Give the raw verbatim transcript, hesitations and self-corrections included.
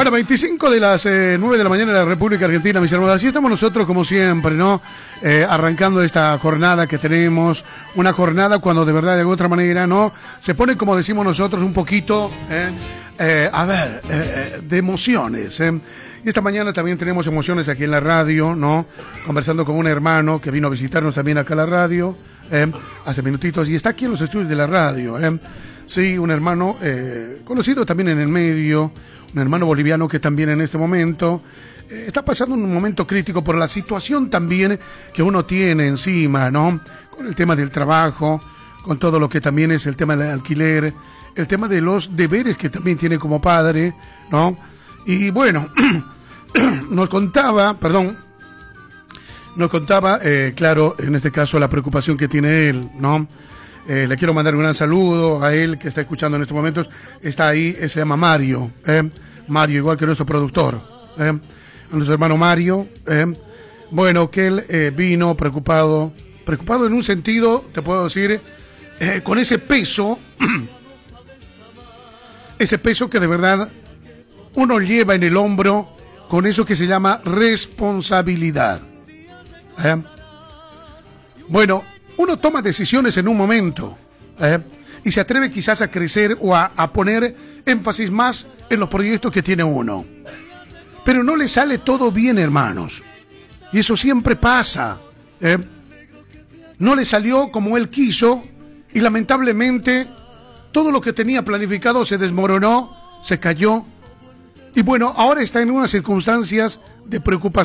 Bueno, veinticinco de las eh, nueve de la mañana en la República Argentina, mis hermanos. Así estamos nosotros, como siempre, ¿no? Eh, arrancando esta jornada que tenemos. Una jornada cuando de verdad, de alguna otra manera, ¿no? Se pone, como decimos nosotros, un poquito, eh, eh, a ver, eh, de emociones, ¿eh? Y esta mañana también tenemos emociones aquí en la radio, ¿no? Conversando con un hermano que vino a visitarnos también acá a la radio, eh, hace minutitos, y está aquí en los estudios de la radio, ¿eh? Sí, un hermano eh, conocido también en el medio, un hermano boliviano que también en este momento eh, está pasando un momento crítico por la situación también que uno tiene encima, ¿no? Con el tema del trabajo, con todo lo que también es el tema del alquiler, el tema de los deberes que también tiene como padre, ¿no? Y bueno, nos contaba, perdón, nos contaba, eh, claro, en este caso la preocupación que tiene él, ¿no? Eh, le quiero mandar un gran saludo a él que está escuchando en estos momentos. Está ahí, se llama Mario, ¿eh? Mario, igual que nuestro productor, ¿eh? A nuestro hermano Mario, ¿eh? Bueno, que él eh, vino preocupado, preocupado en un sentido, te puedo decir, eh, con ese peso, ese peso que de verdad uno lleva en el hombro, con eso que se llama responsabilidad, ¿eh? Bueno, uno toma decisiones en un momento, ¿eh? Y se atreve quizás a crecer o a, a poner énfasis más en los proyectos que tiene uno. Pero no le sale todo bien, hermanos. Y eso siempre pasa, ¿eh? No le salió como él quiso y lamentablemente todo lo que tenía planificado se desmoronó, se cayó. Y bueno, ahora está en unas circunstancias de preocupación.